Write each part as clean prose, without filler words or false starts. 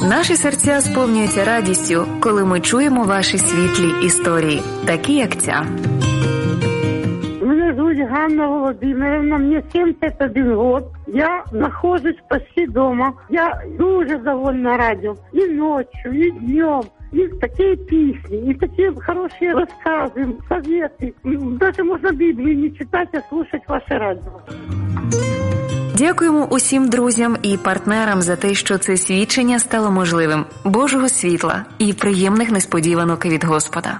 Наші серця сповнюються радістю, коли ми чуємо ваші світлі історії, такі як ця. Мене звуть Ганна Володимирівна, мені 71 год. Я знаходжусь почти вдома. Я дуже довольна радіо. І ночью, і днем. И такие песни, и такие хорошие рассказы, советы. Даже можно Библию не читать, а слушать ваше радио. Дякуємо усім друзям і партнерам за те, що це свідчення стало можливим. Божого світла і приємних несподіванок від Господа.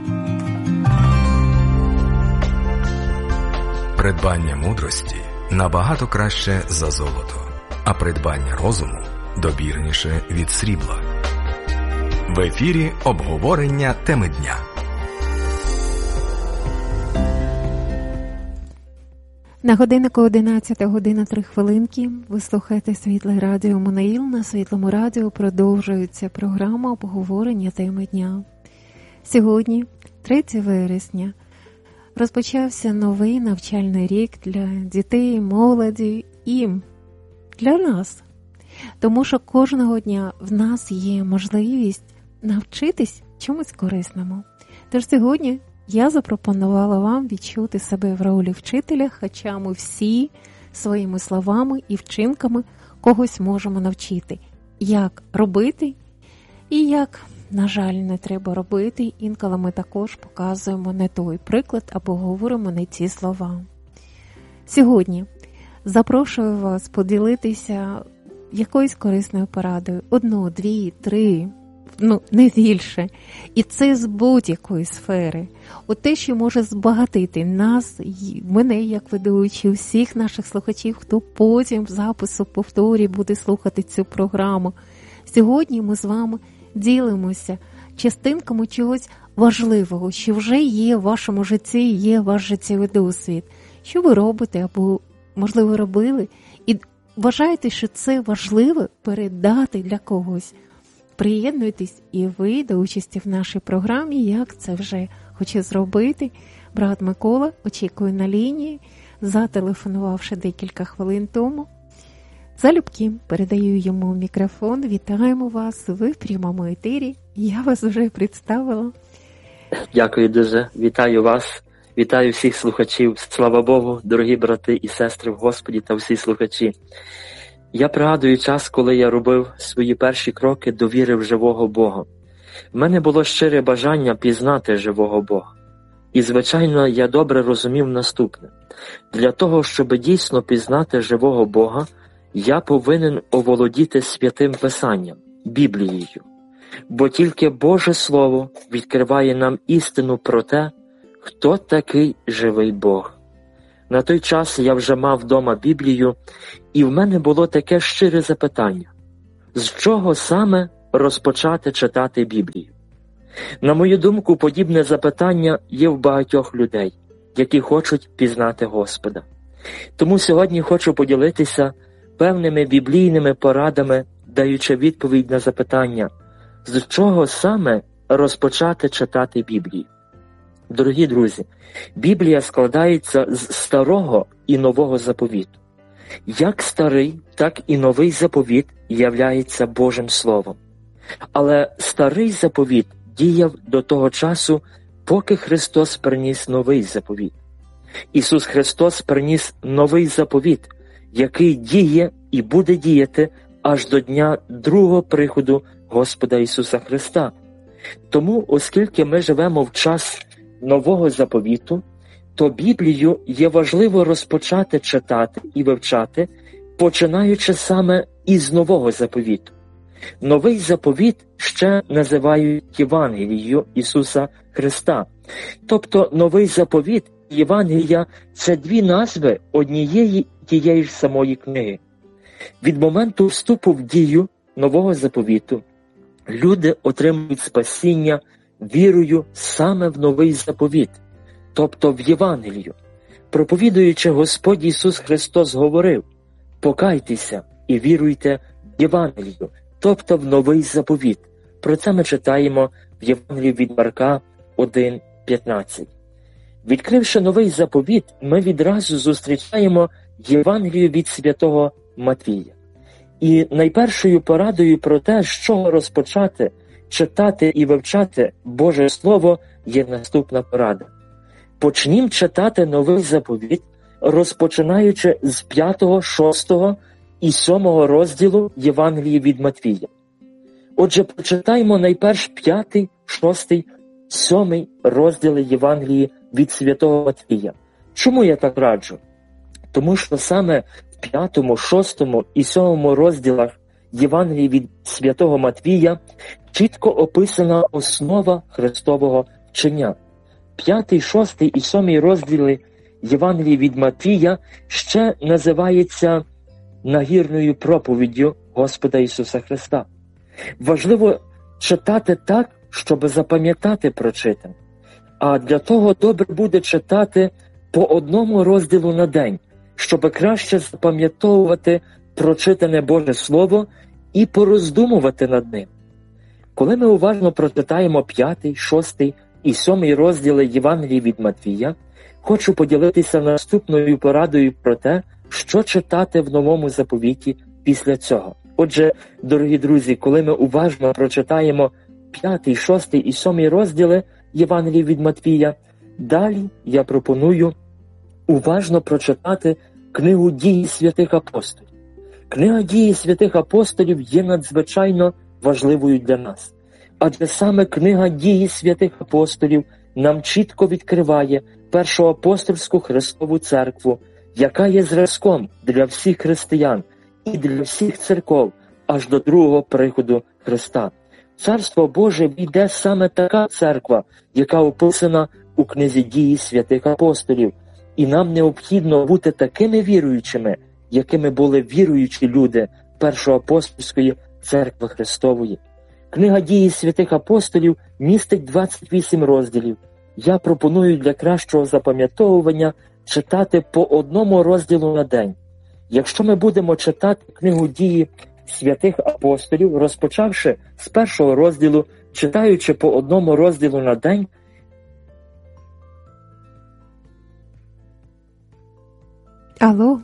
Придбання мудрості набагато краще за золото, а придбання розуму добірніше від срібла. В ефірі обговорення теми дня. На годиннику 11 година 3 хвилинки. Ви слухаєте Світле Радіо Монаїл. На Світлому радіо продовжується програма обговорення теми дня. Сьогодні, 3 вересня, розпочався новий навчальний рік для дітей, молоді і для нас. Тому що кожного дня в нас є можливість навчитись чомусь корисному. Тож сьогодні я запропонувала вам відчути себе в ролі вчителя, хоча ми всі своїми словами і вчинками когось можемо навчити. Як робити і як, на жаль, не треба робити. Інколи ми також показуємо не той приклад або говоримо не ті слова. Сьогодні запрошую вас поділитися якоюсь корисною порадою. 1, 2, 3, не більше. І це з будь-якої сфери. От те, що може збагатити нас, мене як ведучу, всіх наших слухачів, хто потім в запису повторі буде слухати цю програму. Сьогодні ми з вами ділимося частинками чогось важливого, що вже є в вашому житті, є ваш життєвий досвід. Що ви робите або, можливо, робили, і вважаєте, що це важливо передати для когось. Приєднуйтесь і ви до участі в нашій програмі, як це вже хоче зробити. Брат Микола очікує на лінії, зателефонувавши декілька хвилин тому. Залюбки передаю йому мікрофон. Вітаємо вас, ви в прямому етері. Я вас вже представила. Дякую дуже. Вітаю вас. Вітаю всіх слухачів. Слава Богу, дорогі брати і сестри в Господі та всі слухачі. Я пригадую час, коли я робив свої перші кроки до віри в живого Бога. В мене було щире бажання пізнати живого Бога. І, звичайно, я добре розумів наступне. Для того, щоб дійсно пізнати живого Бога, я повинен оволодіти Святим Писанням, Біблією. Бо тільки Боже Слово відкриває нам істину про те, хто такий живий Бог. На той час я вже мав вдома Біблію, і в мене було таке щире запитання. З чого саме розпочати читати Біблію? На мою думку, подібне запитання є в багатьох людей, які хочуть пізнати Господа. Тому сьогодні хочу поділитися певними біблійними порадами, даючи відповідь на запитання, з чого саме розпочати читати Біблію. Дорогі друзі, Біблія складається з Старого і Нового заповіту. Як Старий, так і Новий заповіт являється Божим Словом. Але Старий заповіт діяв до того часу, поки Христос приніс Новий заповіт. Ісус Христос приніс Новий заповіт, який діє і буде діяти аж до дня другого приходу Господа Ісуса Христа. Тому, оскільки ми живемо в час Нового заповіту, то Біблію є важливо розпочати читати і вивчати, починаючи саме із Нового заповіту. Новий заповіт ще називають Євангелією Ісуса Христа. Тобто Новий заповіт і Євангелія – це дві назви однієї тієї ж самої книги. Від моменту вступу в дію Нового заповіту люди отримують спасіння вірою саме в Новий заповіт, тобто в Євангелію. Проповідуючи, Господь Ісус Христос говорив: «Покайтеся і віруйте в Євангелію», тобто в Новий заповіт. Про це ми читаємо в Євангелії від Марка 1:15. Відкривши Новий заповіт, ми відразу зустрічаємо Євангелію від святого Матвія. І найпершою порадою про те, з чого розпочати читати і вивчати Боже Слово, є наступна порада. Почнім читати новий заповіт, розпочинаючи з 5, 6 і 7 розділу Євангелії від Матвія. Отже, прочитаймо найперш 5, 6, 7 розділи Євангелії від Святого Матвія. Чому я так раджу? Тому що саме в 5, 6 і 7 розділах Євангелії від Святого Матвія чітко описана основа Христового вчення. 5, 6 і 7 розділи Євангелії від Матвія ще називається нагірною проповіддю Господа Ісуса Христа. Важливо читати так, щоб запам'ятати прочитане. А для того добре буде читати по одному розділу на день, щоб краще запам'ятовувати прочитане Боже Слово і пороздумувати над ним. Коли ми уважно прочитаємо 5, 6 і 7 розділи Євангелії від Матвія, хочу поділитися наступною порадою про те, що читати в Новому заповіті після цього. Отже, дорогі друзі, коли ми уважно прочитаємо 5, 6 і 7 розділи Євангелії від Матвія, далі я пропоную уважно прочитати книгу «Дії святих апостолів». Книга «Дії святих апостолів» є надзвичайно важливою для нас. Адже саме книга «Дії святих апостолів» нам чітко відкриває першу апостольську Христову церкву, яка є зразком для всіх християн і для всіх церков аж до другого приходу Христа. Царство Боже війде саме така церква, яка описана у книзі «Дії святих апостолів». І нам необхідно бути такими віруючими, якими були віруючі люди першоапостольської церкви Христової. Книга «Дії святих апостолів» містить 28 розділів. Я пропоную для кращого запам'ятовування читати по одному розділу на день. Якщо ми будемо читати книгу «Дії святих апостолів», розпочавши з першого розділу, читаючи по одному розділу на день, Алло?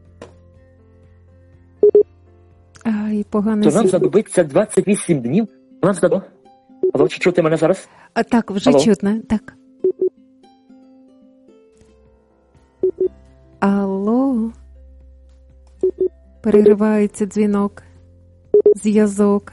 Ай, погано. То нам знадобиться 28 днів. Нам знадобиться. Алло, чи чути мене зараз? А, так, вже Алло? чутно, так. Алло? Переривається дзвінок. Зв'язок.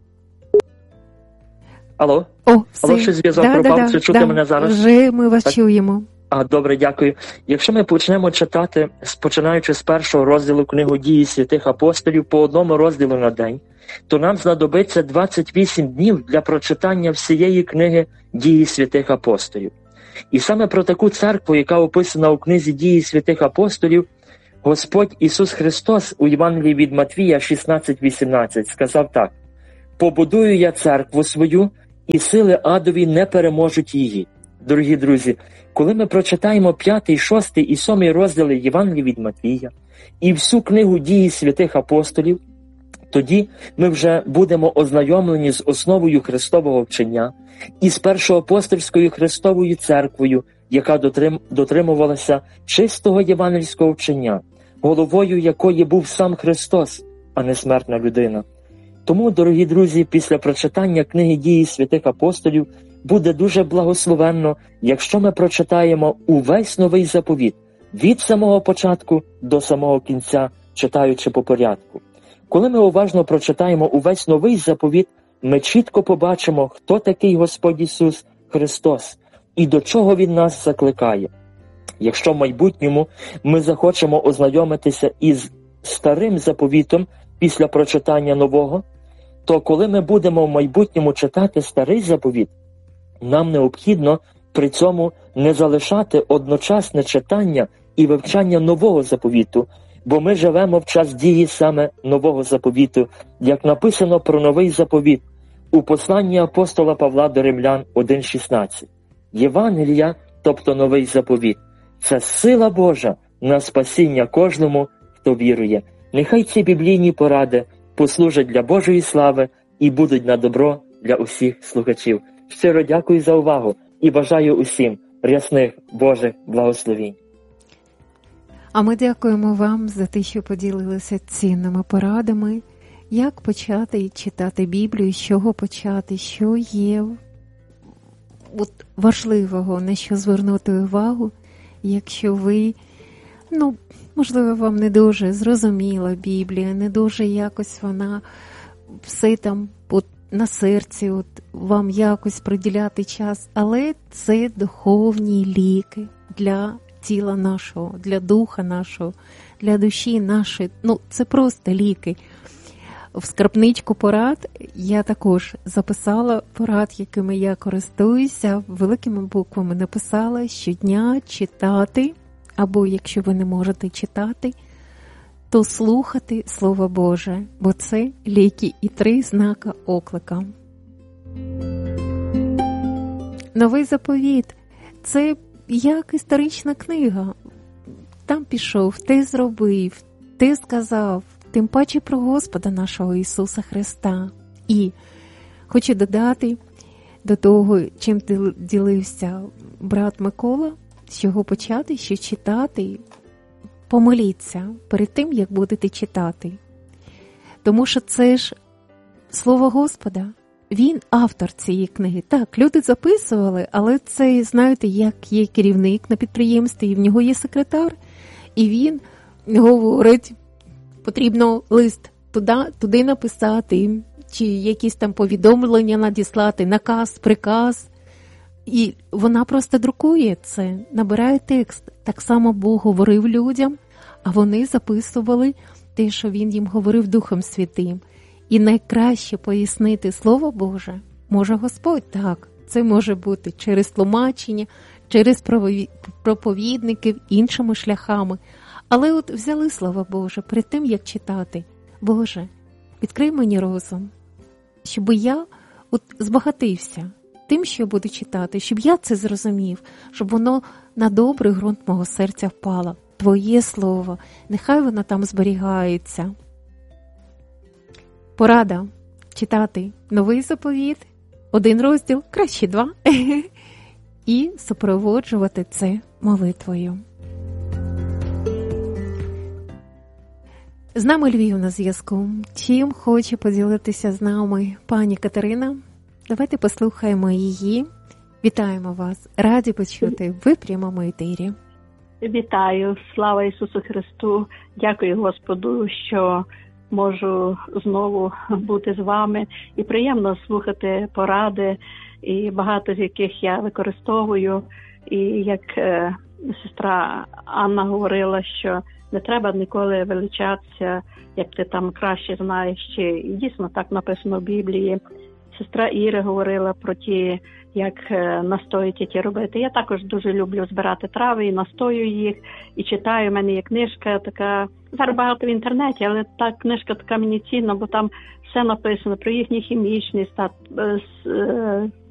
Алло? О, все. Алло, ще зв'язок пропав, чи чути мене зараз? Вже ми вас Так. чуємо. Добре, дякую. Якщо ми почнемо читати, починаючи з першого розділу книгу «Дії святих апостолів» по одному розділу на день, то нам знадобиться 28 днів для прочитання всієї книги «Дії святих апостолів». І саме про таку церкву, яка описана у книзі «Дії святих апостолів», Господь Ісус Христос у Євангелії від Матвія 16:18 сказав так: «Побудую я церкву свою, і сили адові не переможуть її». Дорогі друзі, коли ми прочитаємо 5, 6 і 7 розділи Євангелії від Матвія і всю книгу «Дії святих апостолів», тоді ми вже будемо ознайомлені з основою Христового вчення і з першоапостольською Христовою церквою, яка дотримувалася чистого євангельського вчення, головою якої був сам Христос, а не смертна людина. Тому, дорогі друзі, після прочитання книги «Дії святих апостолів» буде дуже благословенно, якщо ми прочитаємо увесь новий заповіт від самого початку до самого кінця, читаючи по порядку. Коли ми уважно прочитаємо увесь новий заповіт, ми чітко побачимо, хто такий Господь Ісус Христос і до чого Він нас закликає. Якщо в майбутньому ми захочемо ознайомитися із старим заповітом після прочитання нового, то коли ми будемо в майбутньому читати старий заповіт, нам необхідно при цьому не залишати одночасне читання і вивчання нового заповіту, бо ми живемо в час дії саме нового заповіту, як написано про новий заповіт у посланні апостола Павла до Римлян 1:16. Євангелія, тобто новий заповіт, це сила Божа на спасіння кожному, хто вірує. Нехай ці біблійні поради послужать для Божої слави і будуть на добро для усіх слухачів. Щиро дякую за увагу і бажаю усім рясних Божих благословінь. А ми дякуємо вам за те, що поділилися цінними порадами, як почати читати Біблію, з чого почати, що є важливого, на що звернути увагу, якщо ви, можливо, вам не дуже зрозуміла Біблія, не дуже якось вона все там на серці, вам якось приділяти час, але це духовні ліки для тіла нашого, для духа нашого, для душі нашої, це просто ліки. В скарбничку порад я також записала порад, якими я користуюся, великими буквами написала щодня читати, або якщо ви не можете читати, то слухати Слово Боже, бо це ліки і 3 знака оклика. Новий заповіт – це як історична книга. Там пішов, ти зробив, ти сказав, тим паче про Господа нашого Ісуса Христа. І хочу додати до того, чим ділився брат Микола, з чого почати, що читати, помоліться перед тим, як будете читати. Тому що це ж Слово Господа. Він автор цієї книги. Так, люди записували, але це, знаєте, як є керівник на підприємстві, і в нього є секретар, і він говорить, потрібно лист туди написати, чи якісь там повідомлення надіслати, наказ, приказ. І вона просто друкує це, набирає текст. Так само Бог говорив людям, а вони записували те, що Він їм говорив Духом Святим. І найкраще пояснити Слово Боже може Господь. Так, це може бути через тлумачення, через проповідників, іншими шляхами. Але взяли Слово Боже перед тим, як читати. Боже, відкрий мені розум, щоб я збагатився тим, що я буду читати, щоб я це зрозумів, щоб воно на добрий ґрунт мого серця впало. Твоє Слово, нехай воно там зберігається. Порада читати Новий заповіт, 1 розділ, краще 2, і супроводжувати це молитвою. З нами Львів на зв'язку. Чим хоче поділитися з нами пані Катерина? Давайте послухаємо її. Вітаємо вас. Раді почути. Ви в прямому етері. Вітаю. Слава Ісусу Христу. Дякую Господу, що можу знову бути з вами. І приємно слухати поради, і багато з яких я використовую. І як сестра Анна говорила, що не треба ніколи величатися, як ти там краще знаєш. І дійсно так написано в Біблії. Сестра Іра говорила про ті, як настоїти ті робити. Я також дуже люблю збирати трави і настою їх, і читаю. У мене є книжка така, зараз багато в інтернеті, але та книжка така мені цінна, бо там все написано про їхній хімічний